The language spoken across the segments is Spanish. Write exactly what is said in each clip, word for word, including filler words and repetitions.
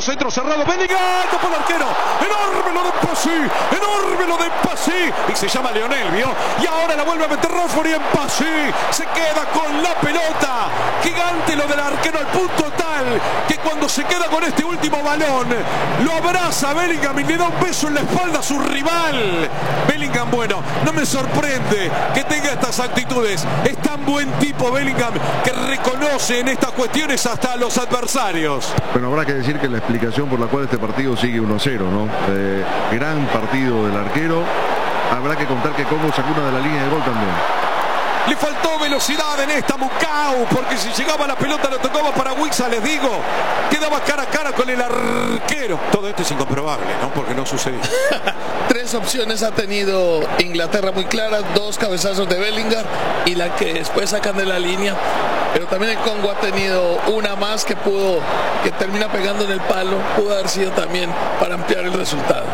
centro cerrado, Bellingham, tapó el arquero, enorme lo de Passy, enorme lo de Passy, y se llama Lionel, ¿vio? Y ahora la vuelve a meter Rashford y en Passy se queda con la pelota, gigante lo del arquero al punto tal, que cuando se queda con este último balón, lo abraza a Bellingham y le da un beso en la espalda a su rival. Bellingham, bueno, no me sorprende que tenga estas actitudes, es tan buen tipo Bellingham que reconoce en estas cuestiones hasta a los adversarios. Bueno, habrá que decir que la explicación por la cual este partido sigue uno a cero, ¿no? Eh, gran partido del arquero. Habrá que contar que Congo sacó una de la línea de gol también. Le faltó velocidad en esta Mukau, porque si llegaba la pelota lo tocaba para Wissa, les digo, quedaba cara a cara con el arquero. Todo esto es incomprobable, ¿no? Porque no sucedió. Tres opciones ha tenido Inglaterra muy claras, dos cabezazos de Bellingham y la que después sacan de la línea. Pero también el Congo ha tenido una más que pudo, que termina pegando en el palo, pudo haber sido también para ampliar el resultado.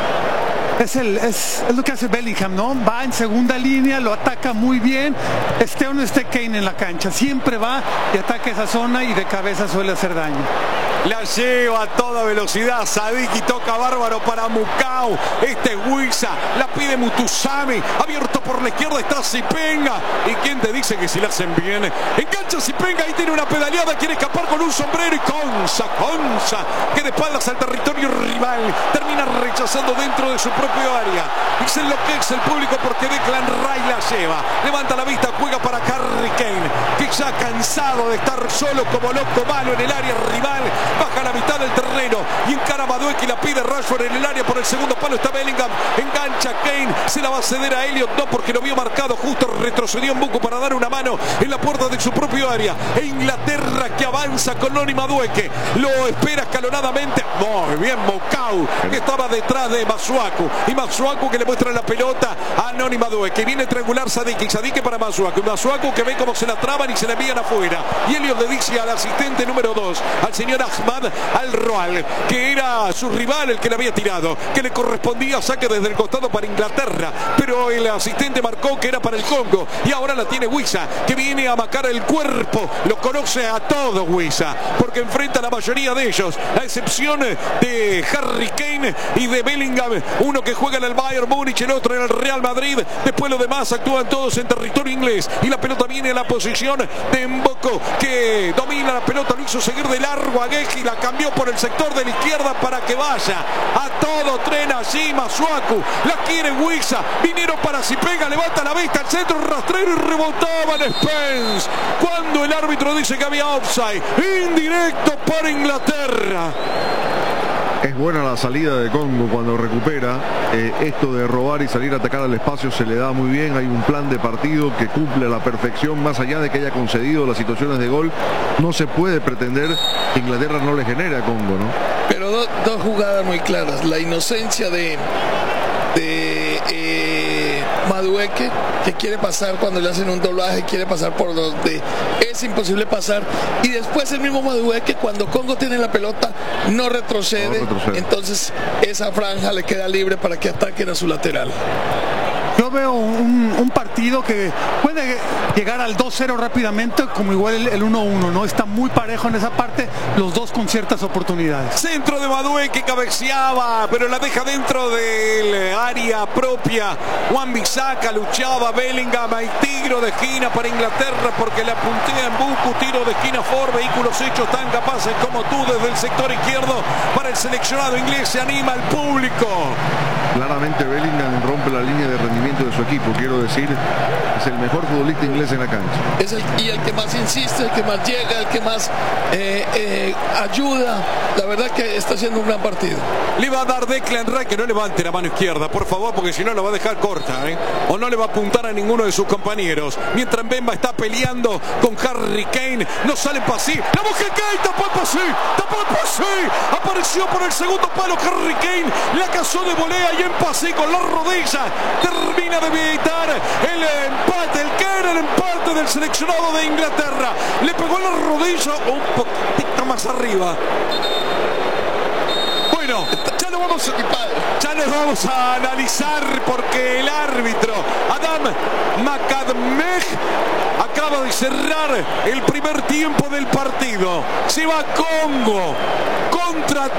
Es, el, es, es lo que hace Bellingham, ¿no? Va en segunda línea, lo ataca muy bien, esté o no esté Kane en la cancha, siempre va y ataca esa zona y de cabeza suele hacer daño. La lleva a toda velocidad, Sadiki toca bárbaro para Mukau, este es Wissa, la pide Mutusami, abierto por la izquierda está Zipenga, y quién te dice que si la hacen bien, engancha Zipenga y tiene una pedaleada, quiere escapar con un sombrero y Konsa, Konsa, que de espaldas al territorio rival, termina rechazando dentro de su propio área, y se enloquece el público porque Declan Rice la lleva, levanta la vista, juega para Harry Kane, que ya cansado de estar solo como loco malo en el área rival, baja a la mitad del terreno y encara a Madueke y la pide Rashford en el área por el segundo palo, está Bellingham, engancha Kane, se la va a ceder a Elliot, no porque lo vio marcado, justo retrocedió un poco para dar una mano en la puerta de su propio área, e Inglaterra que avanza con Noni Madueke, lo espera escalonadamente, muy bien Mukau, que estaba detrás de Masuaku, y Masuaku que le muestra la pelota a Noni Madueke, viene triangular Sadiki, Sadiki para Masuaku, Masuaku que ve cómo se la traban y se la envían afuera, y Elliot le dice al asistente número dos, al señor Ahmad Al-Roal, que era su rival el que le había tirado, que le correspondía saque desde el costado para Inglaterra, pero el asistente marcó que era para el Congo, y ahora la tiene Wissa, que viene a marcar el cuerpo, lo conoce a todo Wissa, porque enfrenta a la mayoría de ellos, a excepción de Harry Kane y de Bellingham, uno que juega en el Bayern Múnich, el otro en el Real Madrid, después los demás actúan todos en territorio inglés, y la pelota viene a la posición de Mboko, que domina la pelota, lo hizo seguir de largo a Geji, la cambió por el sector de la izquierda para que vaya a todo tren allí Masuaku, la quiere Wissa, vinieron para Zipenga, levanta la vista al centro, rastrero y rebotaba en Spence, cuando el árbitro dice que había offside, indirecto para Inglaterra. Es buena la salida de Congo cuando recupera, eh, esto de robar y salir a atacar al espacio se le da muy bien, hay un plan de partido que cumple a la perfección, más allá de que haya concedido las situaciones de gol, no se puede pretender que Inglaterra no le genere a Congo, ¿no? Pero do, dos jugadas muy claras, la inocencia de, de eh, Madueke, que quiere pasar cuando le hacen un doblaje, quiere pasar por donde es imposible pasar, y después el mismo Madueke cuando Congo tiene la pelota no retrocede, no retrocede, entonces esa franja le queda libre para que ataquen a su lateral. Yo veo un, un partido que puede llegar al dos cero rápidamente, como igual el, el uno uno, ¿no? Está muy parejo en esa parte, los dos con ciertas oportunidades. Centro de Madueke que cabeceaba, pero la deja dentro del área propia. Wan-Bissaka luchaba, Bellingham, hay tiro de esquina para Inglaterra porque la puntea en Buku, tiro de esquina for vehículos hechos tan capaces como tú desde el sector izquierdo para el seleccionado inglés, se anima el público. Claramente Bellingham rompe la línea de rendimiento de su equipo, quiero decir, es el mejor futbolista inglés en la cancha. Es el, y el que más insiste, el que más llega, el que más eh, eh, ayuda, la verdad que está haciendo un gran partido. Le va a dar Declan Rice, que no levante la mano izquierda, por favor, porque si no lo va a dejar corta, ¿eh? O no le va a apuntar a ninguno de sus compañeros. Mientras Mbemba está peleando con Harry Kane, no sale Passy, la busca Kane, tapó el Passy, tapó el Passy, apareció por el segundo palo Harry Kane, la cazó de volea y en Passy con la rodilla termina de evitar el empate, el que era el empate del seleccionado de Inglaterra. Le pegó la rodilla un poquito más arriba. Bueno, ya lo vamos a, ya nos vamos a analizar porque el árbitro Adam Makadmeh acaba de cerrar el primer tiempo del partido. Se va Congo contra